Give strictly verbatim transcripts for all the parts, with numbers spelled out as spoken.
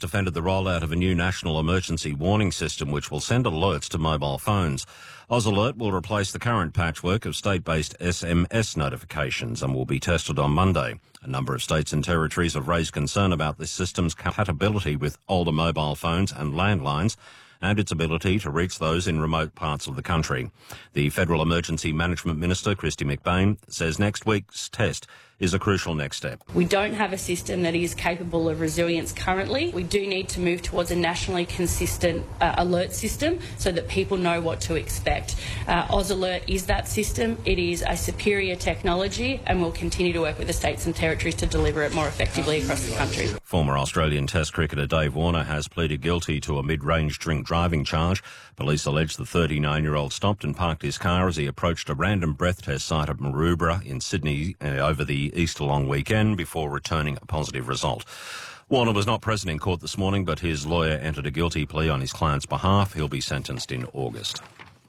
defended the rollout of a new national emergency warning system which will send alerts to mobile phones. AusAlert will replace the current patchwork of state-based S M S notifications and will be tested on Monday. A number of states and territories have raised concern about this system's compatibility with older mobile phones and landlines and its ability to reach those in remote parts of the country. The Federal Emergency Management Minister, Kristy McBain, says next week's test is a crucial next step. We don't have a system that is capable of resilience currently. We do need to move towards a nationally consistent uh, alert system so that people know what to expect. Uh, AusAlert is that system. It is a superior technology and we'll continue to work with the states and territories to deliver it more effectively across the country. Former Australian Test cricketer Dave Warner has pleaded guilty to a mid-range drink driving charge. Police allege the thirty-nine-year-old stopped and parked his car as he approached a random breath test site at Maroubra in Sydney uh, over the Easter long weekend before returning a positive result. Warner was not present in court this morning, but his lawyer entered a guilty plea on his client's behalf. He'll be sentenced in August.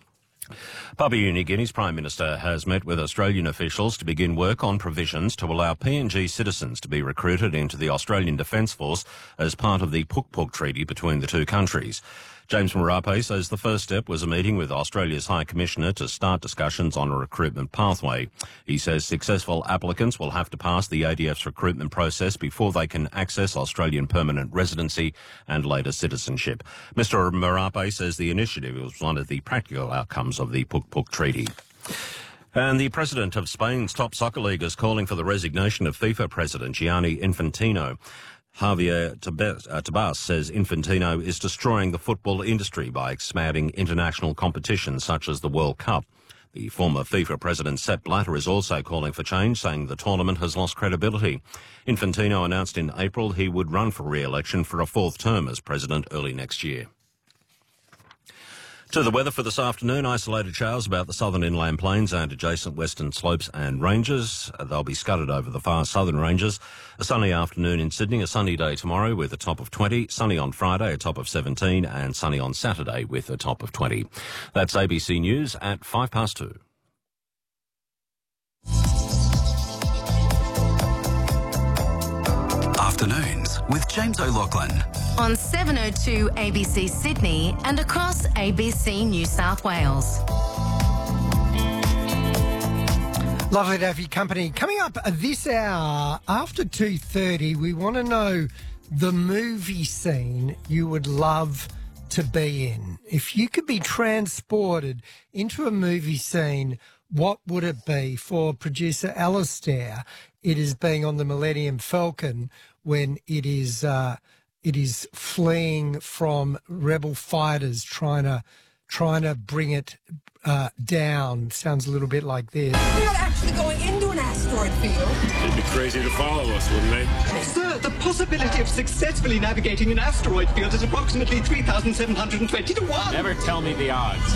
Papua New Guinea's Prime Minister has met with Australian officials to begin work on provisions to allow P N G citizens to be recruited into the Australian Defence Force as part of the Puk Puk Treaty between the two countries. James Marape says the first step was a meeting with Australia's High Commissioner to start discussions on a recruitment pathway. He says successful applicants will have to pass the A D F's recruitment process before they can access Australian permanent residency and later citizenship. Mister Marape says the initiative was one of the practical outcomes of the Puk Puk Treaty. And the president of Spain's top soccer league is calling for the resignation of FIFA president Gianni Infantino. Javier Tebas says Infantino is destroying the football industry by expanding international competitions such as the World Cup. The former FIFA president Sepp Blatter is also calling for change, saying the tournament has lost credibility. Infantino announced in April he would run for re-election for a fourth term as president early next year. To the weather for this afternoon, isolated showers about the southern inland plains and adjacent western slopes and ranges. They'll be scattered over the far southern ranges. A sunny afternoon in Sydney, a sunny day tomorrow with a top of twenty, sunny on Friday, a top of seventeen, and sunny on Saturday with a top of twenty. That's A B C News at five past two. Afternoons with James O'Loughlin. On seven oh two A B C Sydney and across A B C New South Wales. Lovely to have your company. Coming up this hour, after two thirty, we want to know the movie scene you would love to be in. If you could be transported into a movie scene, what would it be? For producer Alistair, it is being on the Millennium Falcon when it is uh, it is fleeing from rebel fighters trying to trying to bring it uh, down. Sounds a little bit like this. We're not actually going into an asteroid field. They'd be crazy to follow us, wouldn't they? Sir, the possibility of successfully navigating an asteroid field is approximately three thousand seven hundred twenty to one. Never tell me the odds.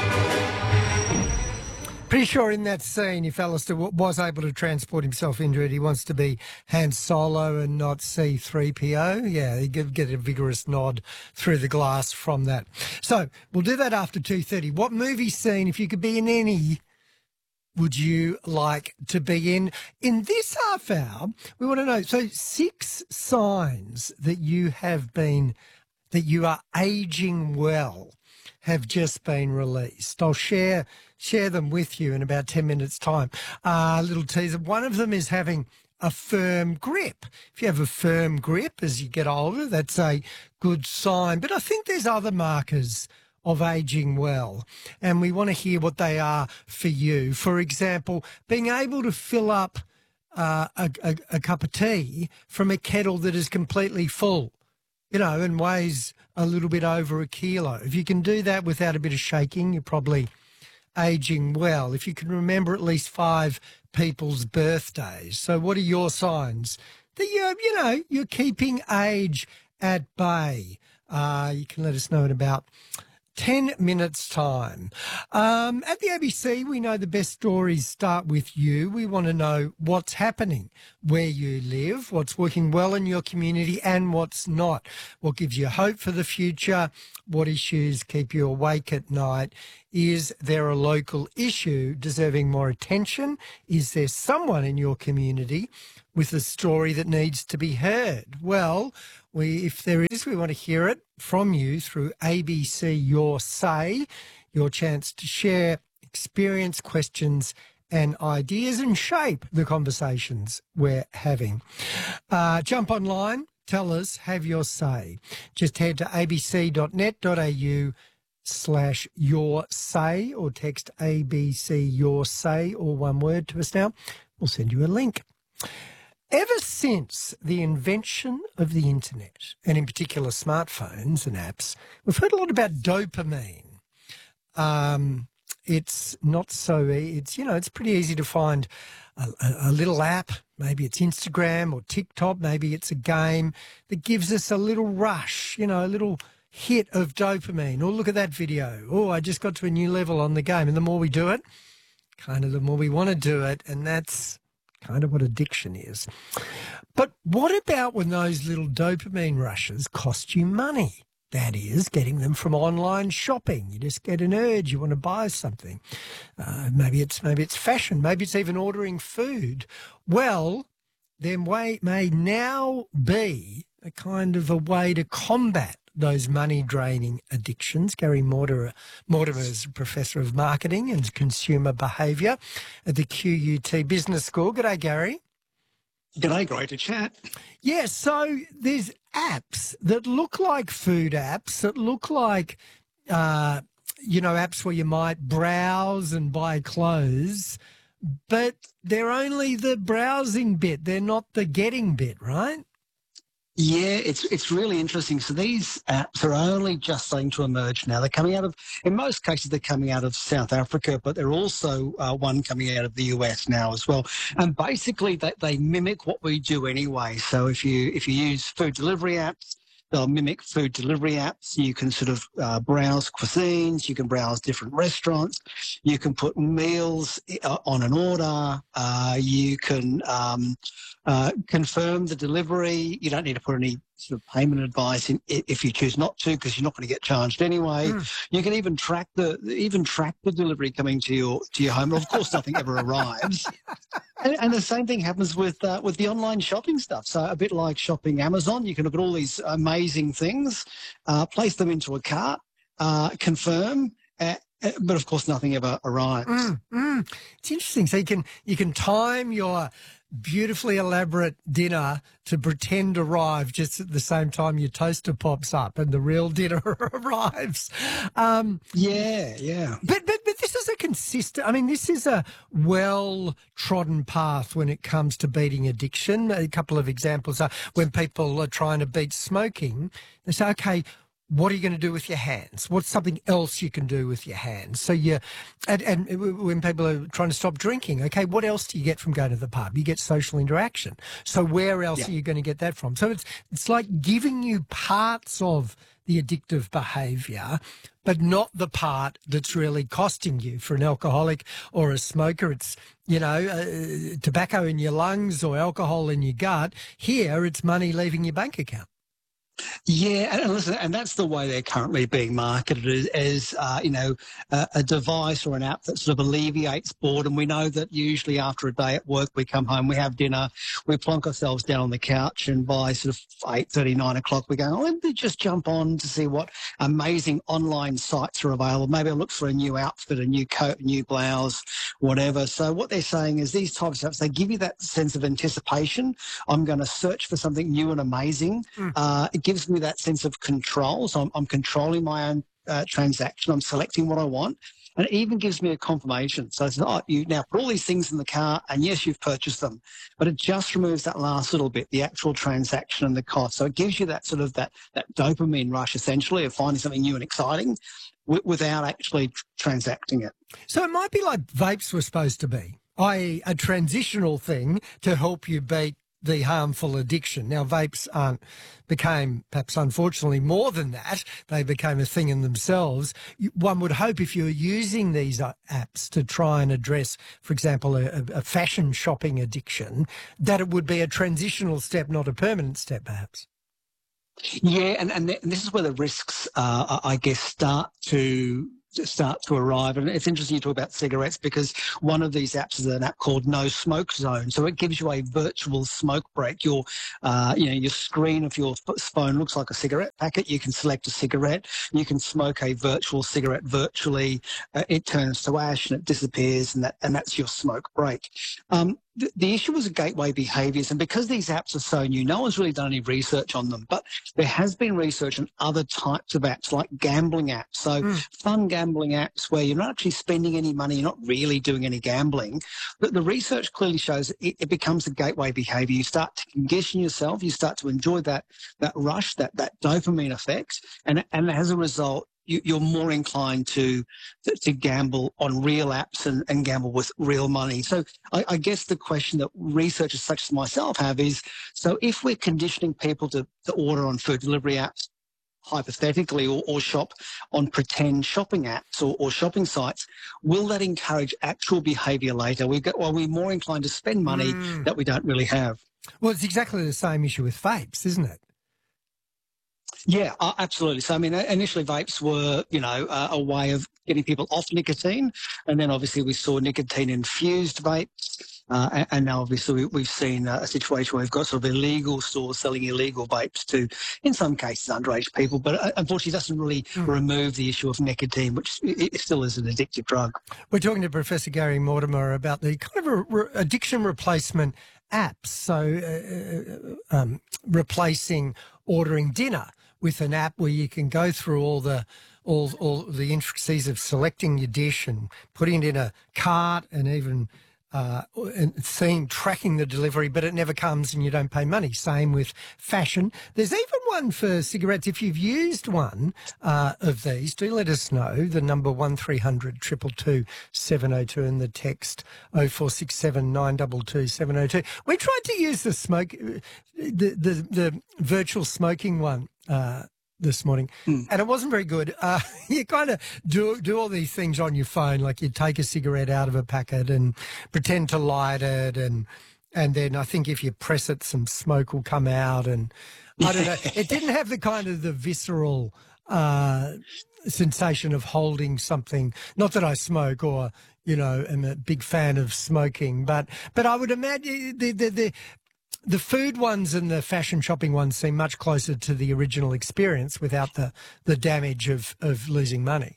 Pretty sure in that scene, if Alistair w- was able to transport himself into it, he wants to be Han Solo and not C three P O. Yeah, he could get a vigorous nod through the glass from that. So we'll do that after two thirty. What movie scene, if you could be in any, would you like to be in? In this half hour, we want to know, so six signs that you have been, that you are aging well have just been released. I'll share share them with you in about ten minutes' time. A uh, little teaser. One of them is having a firm grip. If you have a firm grip as you get older, that's a good sign. But I think there's other markers of aging well, and we want to hear what they are for you. For example, being able to fill up uh, a, a, a cup of tea from a kettle that is completely full, you know, and weighs a little bit over a kilo. If you can do that without a bit of shaking, you're probably aging well. If you can remember at least five people's birthdays. So what are your signs that you're, you know, you're keeping age at bay? Uh, you can let us know in about ten minutes' time. Um, at the A B C, we know the best stories start with you. We want to know what's happening where you live, what's working well in your community and what's not, what gives you hope for the future, what issues keep you awake at night. Is there a local issue deserving more attention? Is there someone in your community with a story that needs to be heard. Well, we, if there is, we want to hear it from you through A B C Your Say, your chance to share experience, questions and ideas and shape the conversations we're having. Uh, jump online, tell us, have your say. Just head to abc.net.au slash your say or text A B C Your Say, or one word, to us now. We'll send you a link. Ever since the invention of the internet, and in particular smartphones and apps, we've heard a lot about dopamine. Um, it's not so, it's, you know, it's pretty easy to find a, a, a little app, maybe it's Instagram or TikTok, maybe it's a game that gives us a little rush, you know, a little hit of dopamine. Oh, look at that video. Oh, I just got to a new level on the game. And the more we do it, kind of the more we want to do it, and that's kind of what addiction is. But what about when those little dopamine rushes cost you money? That is, getting them from online shopping. You just get an urge, you want to buy something. Uh, maybe it's maybe it's fashion, maybe it's even ordering food. Well, there may, may now be a kind of a way to combat those money-draining addictions. Gary Mortimer, Mortimer is a Professor of Marketing and Consumer Behaviour at the Q U T Business School. G'day, Gary. G'day, great to chat. Yeah, so there's apps that look like food apps, that look like, uh, you know, apps where you might browse and buy clothes, but they're only the browsing bit. They're not the getting bit, right? Yeah, it's it's really interesting. So these apps are only just starting to emerge now. They're coming out of, in most cases, they're coming out of South Africa, but they're also uh, one coming out of the U S now as well. And basically, they, they mimic what we do anyway. So if you if you use food delivery apps, they'll mimic food delivery apps. You can sort of uh, browse cuisines. You can browse different restaurants. You can put meals on an order. Uh, you can um, uh, confirm the delivery. You don't need to put any sort of payment advice in if you choose not to, because you're not going to get charged anyway. Mm. You can even track the even track the delivery coming to your to your home. Of course, nothing ever arrives. And, and the same thing happens with uh, with the online shopping stuff. So a bit like shopping Amazon, you can look at all these amazing things, uh, place them into a cart, uh, confirm, uh, but of course nothing ever arrives. Mm, mm. It's interesting. So you can you can time your beautifully elaborate dinner to pretend arrive just at the same time your toaster pops up and the real dinner arrives. Um, yeah, yeah. But, but but this is a consistent, I mean, this is a well-trodden path when it comes to beating addiction. A couple of examples are when people are trying to beat smoking, they say, okay, what are you going to do with your hands? What's something else you can do with your hands? So you, and, and when people are trying to stop drinking, okay, what else do you get from going to the pub? You get social interaction. So where else yeah. are you going to get that from? So it's it's like giving you parts of the addictive behaviour, but not the part that's really costing you. For an alcoholic or a smoker, it's, you know, uh, tobacco in your lungs or alcohol in your gut. Here, it's money leaving your bank account. Yeah, and listen, and that's the way they're currently being marketed as, as uh, you know, a, a device or an app that sort of alleviates boredom. We know that usually after a day at work, we come home, we have dinner, we plonk ourselves down on the couch, and by sort of eight thirty, nine o'clock, we go, oh, let me just jump on to see what amazing online sites are available. Maybe I'll look for a new outfit, a new coat, a new blouse, whatever. So what they're saying is these types of apps, they give you that sense of anticipation. I'm going to search for something new and amazing. Mm. Uh, it gives me that sense of control. So I'm, I'm controlling my own uh, transaction. I'm selecting what I want. And it even gives me a confirmation. So it's not, you now put all these things in the car and yes, you've purchased them, but it just removes that last little bit, the actual transaction and the cost. So it gives you that sort of that, that dopamine rush essentially of finding something new and exciting w- without actually tr- transacting it. So it might be like vapes were supposed to be, that is a transitional thing to help you beat the harmful addiction. Now, vapes aren't, became, perhaps unfortunately, more than that. They became a thing in themselves. One would hope if you're using these apps to try and address, for example, a, a fashion shopping addiction, that it would be a transitional step, not a permanent step, perhaps. Yeah, and, and, th- and this is where the risks, uh, I guess, start to start to arrive. And it's interesting you talk about cigarettes because one of these apps is an app called No Smoke Zone. So it gives you a virtual smoke break. Your, uh, you know, your screen of your phone looks like a cigarette packet. You can select a cigarette. You can smoke a virtual cigarette virtually. Uh, it turns to ash and it disappears, and that and that's your smoke break. Um, the, the issue was gateway behaviours, and because these apps are so new, no one's really done any research on them. But there has been research on other types of apps, like gambling apps. So mm. fun gambling apps where you're not actually spending any money, you're not really doing any gambling. But the research clearly shows it, it becomes a gateway behaviour. You start to condition yourself, you start to enjoy that that rush, that that dopamine effect, and and as a result, You, you're more inclined to, to to gamble on real apps and, and gamble with real money. So I, I guess the question that researchers such as myself have is, so if we're conditioning people to, to order on food delivery apps, hypothetically, or, or shop on pretend shopping apps or, or shopping sites, will that encourage actual behaviour later? We get, or are we more inclined to spend money mm. that we don't really have? Well, it's exactly the same issue with vapes, isn't it? Yeah, uh, absolutely. So, I mean, initially vapes were, you know, uh, a way of getting people off nicotine. And then obviously we saw nicotine-infused vapes. Uh, and, and now obviously we, we've seen uh, a situation where we've got sort of illegal stores selling illegal vapes to, in some cases, underage people. But uh, unfortunately it doesn't really mm. remove the issue of nicotine, which it still is an addictive drug. We're talking to Professor Gary Mortimer about the kind of a re- addiction replacement apps. So uh, um, replacing ordering dinner with an app where you can go through all the all all the intricacies of selecting your dish and putting it in a cart and even uh, and seeing tracking the delivery, but it never comes and you don't pay money. Same with fashion. There's even one for cigarettes. If you've used one uh, of these, do let us know. The number one three hundred two two two seven oh two and the text oh four six seven nine two two seven oh two. We tried to use the smoke, the the, the virtual smoking one. Uh, this morning, mm. and it wasn't very good. Uh, you kind of do do all these things on your phone, like you take a cigarette out of a packet and pretend to light it, and and then I think if you press it, some smoke will come out, and I don't know. It didn't have the kind of the visceral uh, sensation of holding something. Not that I smoke or you know am a big fan of smoking, but but I would imagine the the. the The food ones and the fashion shopping ones seem much closer to the original experience without the, the damage of, of losing money.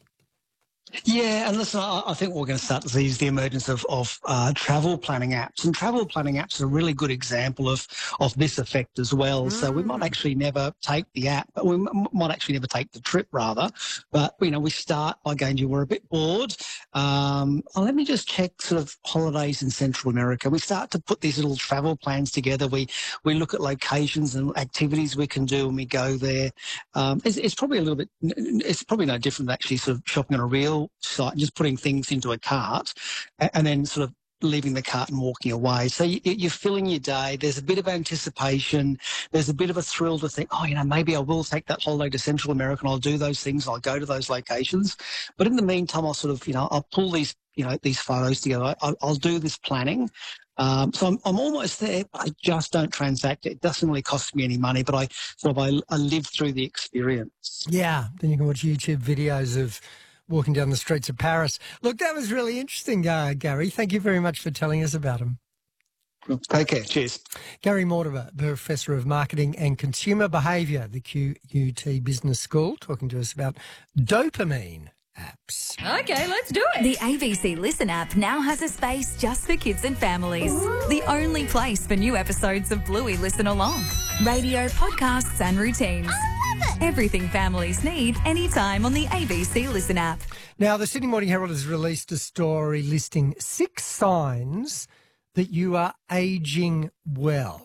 Yeah, and listen, I, I think we're going to start to see is the emergence of, of uh, travel planning apps. And travel planning apps are a really good example of, of this effect as well. Mm. So we might actually never take the app, but we m- might actually never take the trip, rather. But, you know, we start by going, we're a bit bored. Um, oh, let me just check sort of holidays in Central America. We start to put these little travel plans together. We we look at locations and activities we can do when we go there. Um, it's, it's probably a little bit, it's probably no different than actually sort of shopping on a real site, just putting things into a cart and then sort of leaving the cart and walking away. So you, you're filling your day. There's a bit of anticipation. There's a bit of a thrill to think, oh, you know, maybe I will take that holiday to Central America and I'll do those things. I'll go to those locations. But in the meantime, I'll sort of, you know, I'll pull these, you know, these photos together. I, I'll do this planning. Um, so I'm, I'm almost there. I just don't transact it. It doesn't really cost me any money, but I sort of, I, I live through the experience. Yeah. Then you can watch YouTube videos of walking down the streets of Paris. Look, that was really interesting, uh, Gary. Thank you very much for telling us about them. Take care. Cheers. Gary Mortimer, Professor of Marketing and Consumer Behaviour, the Q U T Business School, talking to us about dopamine apps. Okay, let's do it. The A B C Listen app now has a space just for kids and families. Ooh. The only place for new episodes of Bluey Listen Along. Radio, podcasts and routines. Everything families need anytime on the A B C Listen app. Now, the Sydney Morning Herald has released a story listing six signs that you are ageing well.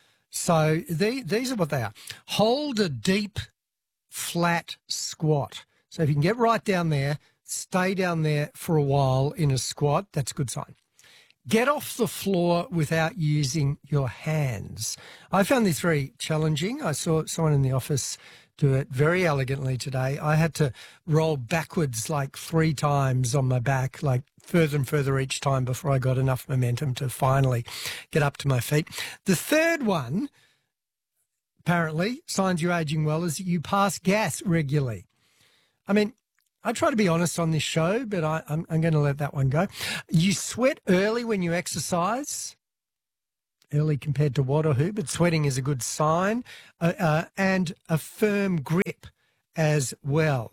So the, these are what they are. Hold a deep, flat squat. So if you can get right down there, stay down there for a while in a squat, that's a good sign. Get off the floor without using your hands. I found this very challenging. I saw someone in the office do it very elegantly today. I had to roll backwards like three times on my back, like further and further each time before I got enough momentum to finally get up to my feet. The third one, apparently, signs you're aging well, is that you pass gas regularly. I mean, I try to be honest on this show, but I, I'm, I'm going to let that one go. You sweat early when you exercise. Early compared to what or who, but sweating is a good sign. Uh, uh, and a firm grip as well.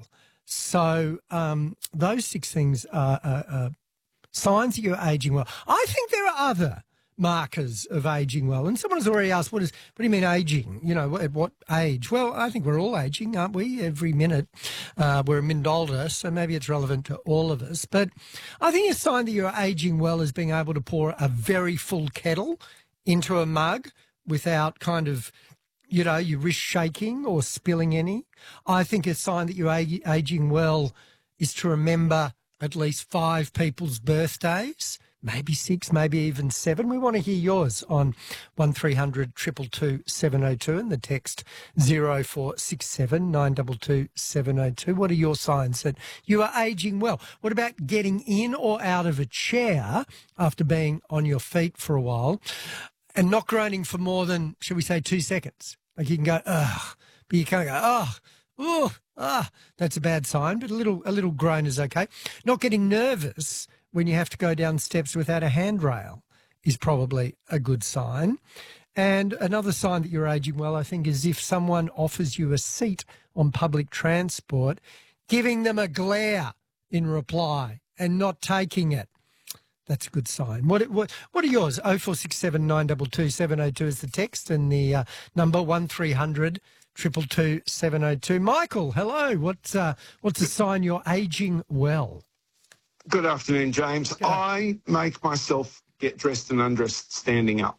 So um, those six things are, are, are signs that you're ageing well. I think there are other markers of ageing well. And someone has already asked, what, is, what do you mean ageing? You know, at what age? Well, I think we're all ageing, aren't we? Every minute uh, we're a minute older, so maybe it's relevant to all of us. But I think a sign that you're ageing well is being able to pour a very full kettle into a mug without kind of, you know, your wrist shaking or spilling any. I think a sign that you're ageing well is to remember at least five people's birthdays. Maybe six, maybe even seven. We want to hear yours on one three hundred two two two seven oh two and the text zero four six seven nine two two seven oh two. What are your signs that you are ageing well? What about getting in or out of a chair after being on your feet for a while and not groaning for more than, shall we say, two seconds? Like you can go, ugh, but you can't go, ugh. Oh, ah, that's a bad sign, but a little a little groan is okay. Not getting nervous when you have to go down steps without a handrail is probably a good sign. And another sign that you're ageing well, I think, is if someone offers you a seat on public transport, giving them a glare in reply and not taking it. That's a good sign. What what what are yours? oh four six seven nine two two seven oh two is the text and the uh, number one three hundred two two two seven oh two. Michael, hello. What's uh, what's a sign you're ageing well? Good afternoon, James. G'day. I make myself get dressed and undressed standing up.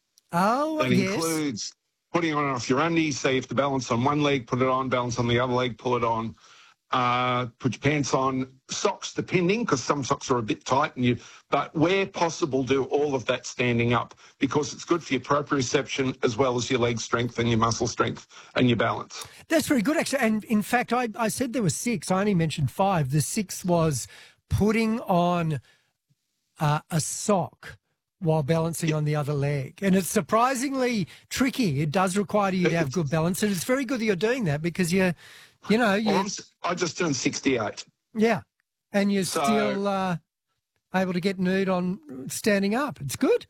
Oh, that yes. includes putting on and off your undies, so you have to balance on one leg, put it on, balance on the other leg, pull it on. Uh, put your pants on, socks depending, because some socks are a bit tight, and you. But where possible, do all of that standing up because it's good for your proprioception as well as your leg strength and your muscle strength and your balance. That's very good, actually. And in fact, I, I said there were six. I only mentioned five. The sixth was putting on uh, a sock while balancing on the other leg. And it's surprisingly tricky. It does require you to have good balance, and it's very good that you're doing that because you're. You know, you, well, I just turned sixty-eight. Yeah, and you're so, still uh, able to get nude on standing up. It's good.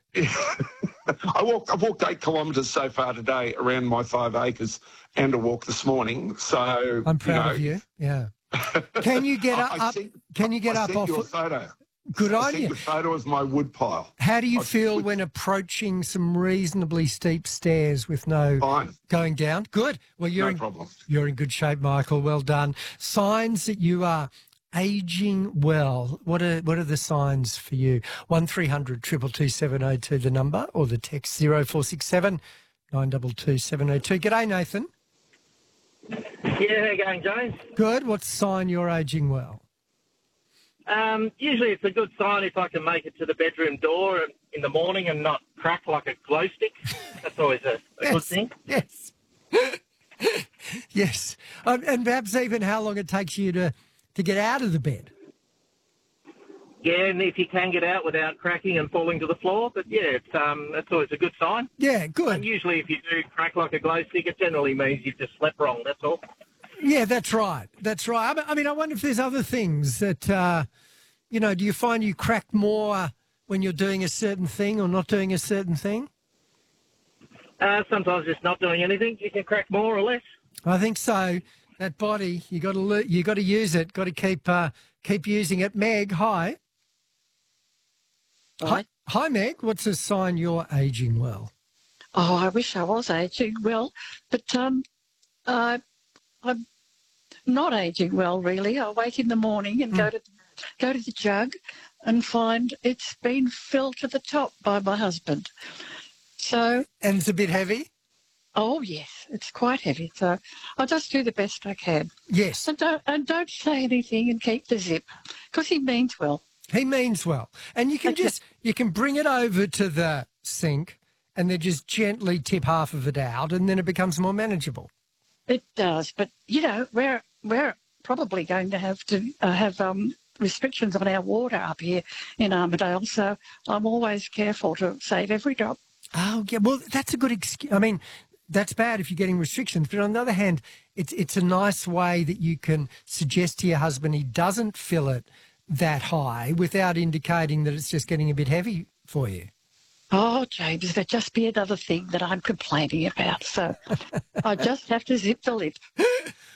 I walked. I've walked eight kilometres so far today around my five acres, and a walk this morning. So I'm proud you know, of you. Yeah. Can you get I, up? I sent, can you get I up sent off? Your photo. Good I on sent you. Your photo of my wood pile. How do you I feel would, when approaching some reasonably steep stairs with no fine. going down? Good. Well, you're no in, problem. You're in good shape, Michael. Well done. Signs that you are ageing well. What are what are the signs for you? One three hundred two two two seven oh two the number, or the text zero four six seven nine two two seven oh two. G'day, Nathan. Yeah, how you going, James? Good. What sign you're ageing well? Um, usually it's a good sign if I can make it to the bedroom door in the morning and not crack like a glow stick. That's always a, a yes, good thing. Yes. Yes. Um, and perhaps even how long it takes you to, to get out of the bed. Yeah, and if you can get out without cracking and falling to the floor. But, yeah, it's um, that's always a good sign. Yeah, good. And usually if you do crack like a glow stick, it generally means you've just slept wrong, that's all. Yeah, that's right. That's right. I mean, I wonder if there's other things that, uh, you know, do you find you crack more when you're doing a certain thing or not doing a certain thing? Uh, sometimes just not doing anything. You can crack more or less. I think so. That body, you got to you got to use it. Got to keep uh, keep using it. Meg, hi. Hi, hi, Meg. What's a sign you're ageing well? Oh, I wish I was ageing well, but um, uh, I'm not ageing well, really. I wake in the morning and mm. go to go to the jug and find it's been filled to the top by my husband. So and it's a bit heavy. Oh yes, it's quite heavy. So I just do the best I can. Yes, and don't and don't say anything and keep the zip because he means well. He means well, and you can just you can bring it over to the sink and then just gently tip half of it out, and then it becomes more manageable. It does, but you know we're we're probably going to have to uh, have um, restrictions on our water up here in Armidale, so I'm always careful to save every drop. Oh yeah, well that's a good excuse. I mean, that's bad if you're getting restrictions, but on the other hand, it's it's a nice way that you can suggest to your husband he doesn't fill it that high without indicating that it's just getting a bit heavy for you. Oh, James, that'd just be another thing that I'm complaining about. So I just have to zip the lip.